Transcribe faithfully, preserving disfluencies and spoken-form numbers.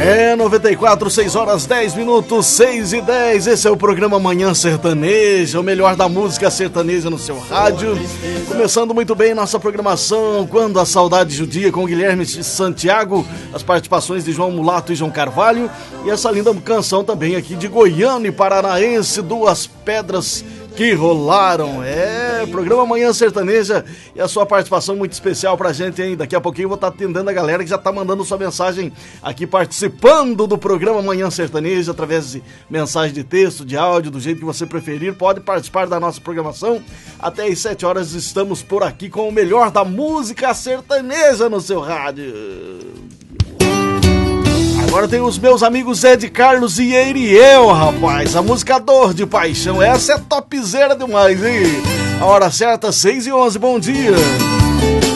É noventa e quatro, seis horas dez minutos, seis e dez. Esse é o programa Manhã Sertaneja, o melhor da música sertaneja no seu rádio. Começando muito bem nossa programação, Quando a Saudade Judia, com Guilherme Santiago, as participações de João Mulato e João Carvalho, e essa linda canção também aqui de Goiânia e Paranaense, Duas Pedras que Rolaram. É, programa Manhã Sertaneja e a sua participação muito especial pra gente, hein? Daqui a pouquinho eu vou estar atendendo a galera que já tá mandando sua mensagem aqui, participando do programa Manhã Sertaneja, através de mensagem de texto, de áudio, do jeito que você preferir. Pode participar da nossa programação. Até às sete horas estamos por aqui com o melhor da música sertaneja no seu rádio. Agora tem os meus amigos Ed Carlos e Eiriel, rapaz. A música Dor de Paixão. Essa é topzera demais, hein? A hora certa, seis e onze. Bom dia.